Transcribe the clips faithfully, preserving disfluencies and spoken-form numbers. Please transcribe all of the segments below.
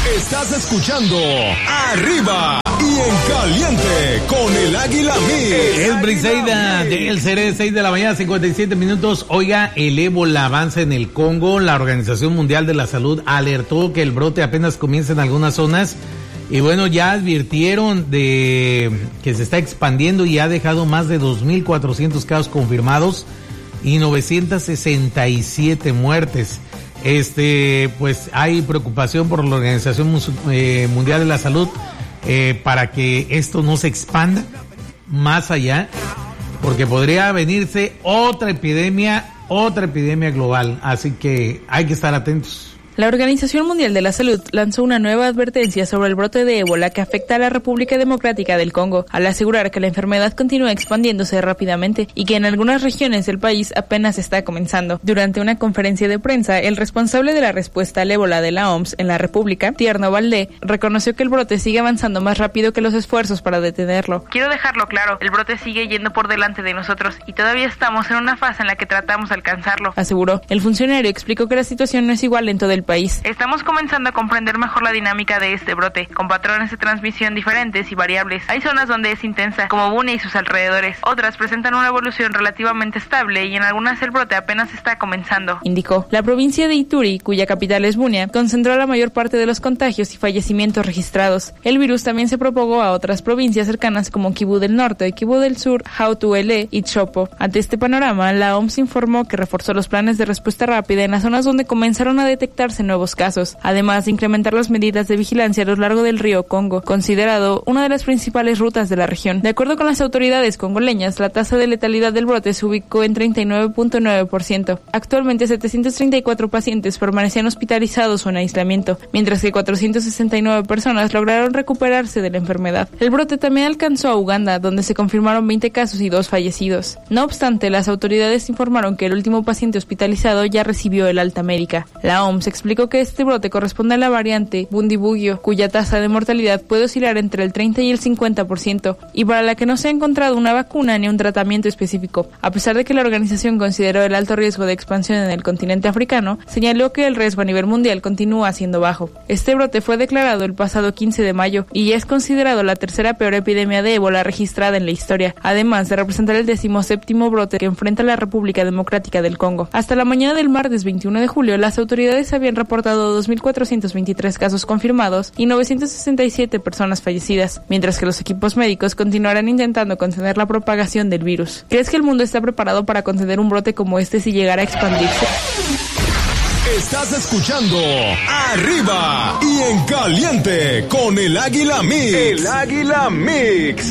Estás escuchando Arriba y en Caliente con el Águila Mix. El Briseida del Cere, seis de la mañana, cincuenta y siete minutos. Oiga, el ébola avanza en el Congo. La Organización Mundial de la Salud alertó que el brote apenas comienza en algunas zonas. Y bueno, ya advirtieron de que se está expandiendo y ha dejado más de dos mil cuatrocientos casos confirmados y novecientas sesenta y siete muertes. Este, pues hay preocupación por la Organización Mundial de la Salud eh, para que esto no se expanda más allá, porque podría venirse otra epidemia, otra epidemia global. Así que hay que estar atentos. La Organización Mundial de la Salud lanzó una nueva advertencia sobre el brote de ébola que afecta a la República Democrática del Congo, al asegurar que la enfermedad continúa expandiéndose rápidamente y que en algunas regiones del país apenas está comenzando. Durante una conferencia de prensa, el responsable de la respuesta al ébola de la O M S en la República, Tierno Valdé, reconoció que el brote sigue avanzando más rápido que los esfuerzos para detenerlo. Quiero dejarlo claro, el brote sigue yendo por delante de nosotros y todavía estamos en una fase en la que tratamos de alcanzarlo, aseguró. El funcionario explicó que la situación no es igual en todo el país. Estamos comenzando a comprender mejor la dinámica de este brote, con patrones de transmisión diferentes y variables. Hay zonas donde es intensa, como Bunia y sus alrededores. Otras presentan una evolución relativamente estable y en algunas el brote apenas está comenzando, indicó. La provincia de Ituri, cuya capital es Bunia, concentró la mayor parte de los contagios y fallecimientos registrados. El virus también se propagó a otras provincias cercanas como Kivu del Norte, Kivu del Sur, Hautu-Ele y Chopo. Ante este panorama, la O M S informó que reforzó los planes de respuesta rápida en las zonas donde comenzaron a detectarse nuevos casos, además de incrementar las medidas de vigilancia a lo largo del río Congo, considerado una de las principales rutas de la región. De acuerdo con las autoridades congoleñas, la tasa de letalidad del brote se ubicó en treinta y nueve punto nueve por ciento. Actualmente setecientos treinta y cuatro pacientes permanecían hospitalizados o en aislamiento, mientras que cuatrocientas sesenta y nueve personas lograron recuperarse de la enfermedad. El brote también alcanzó a Uganda, donde se confirmaron veinte casos y dos fallecidos. No obstante, las autoridades informaron que el último paciente hospitalizado ya recibió el alta médica. La O M S explicó que este brote corresponde a la variante Bundibugyo, cuya tasa de mortalidad puede oscilar entre el treinta y el cincuenta por ciento, y para la que no se ha encontrado una vacuna ni un tratamiento específico. A pesar de que la organización consideró el alto riesgo de expansión en el continente africano, señaló que el riesgo a nivel mundial continúa siendo bajo. Este brote fue declarado el pasado quince de mayo y es considerado la tercera peor epidemia de ébola registrada en la historia, además de representar el decimoséptimo brote que enfrenta la República Democrática del Congo. Hasta la mañana del martes veintiuno de julio, las autoridades habían reportado dos mil cuatrocientos veintitrés casos confirmados y novecientas sesenta y siete personas fallecidas, mientras que los equipos médicos continuarán intentando contener la propagación del virus. ¿Crees que el mundo está preparado para contener un brote como este si llegara a expandirse? Estás escuchando Arriba y en Caliente con el Águila Mix. El Águila Mix.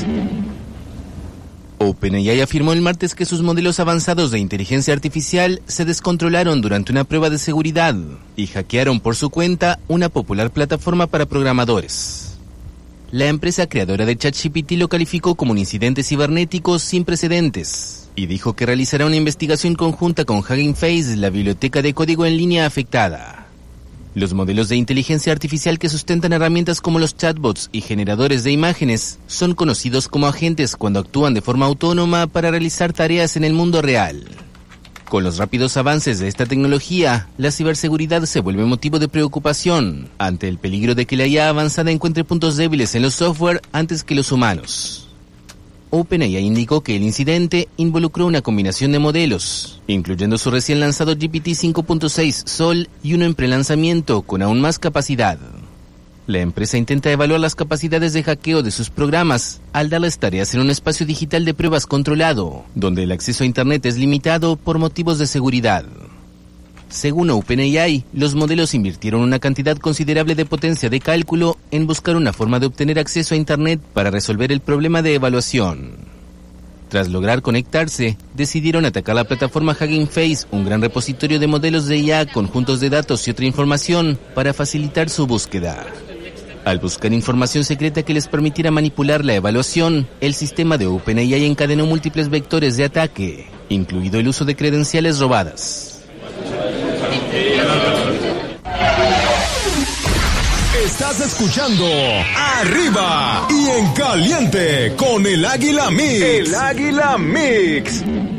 OpenAI afirmó el martes que sus modelos avanzados de inteligencia artificial se descontrolaron durante una prueba de seguridad y hackearon por su cuenta una popular plataforma para programadores. La empresa creadora de ChatGPT lo calificó como un incidente cibernético sin precedentes y dijo que realizará una investigación conjunta con Hugging Face, la biblioteca de código en línea afectada. Los modelos de inteligencia artificial que sustentan herramientas como los chatbots y generadores de imágenes son conocidos como agentes cuando actúan de forma autónoma para realizar tareas en el mundo real. Con los rápidos avances de esta tecnología, la ciberseguridad se vuelve motivo de preocupación ante el peligro de que la I A avanzada encuentre puntos débiles en los software antes que los humanos. OpenAI indicó que el incidente involucró una combinación de modelos, incluyendo su recién lanzado G P T cinco punto seis Sol y uno en prelanzamiento con aún más capacidad. La empresa intenta evaluar las capacidades de hackeo de sus programas al darles tareas en un espacio digital de pruebas controlado, donde el acceso a Internet es limitado por motivos de seguridad. Según OpenAI, los modelos invirtieron una cantidad considerable de potencia de cálculo en buscar una forma de obtener acceso a Internet para resolver el problema de evaluación. Tras lograr conectarse, decidieron atacar la plataforma Hugging Face, un gran repositorio de modelos de I A, conjuntos de datos y otra información para facilitar su búsqueda. Al buscar información secreta que les permitiera manipular la evaluación, el sistema de OpenAI encadenó múltiples vectores de ataque, incluido el uso de credenciales robadas. Estás escuchando Arriba y en Caliente con el Águila Mix. El Águila Mix.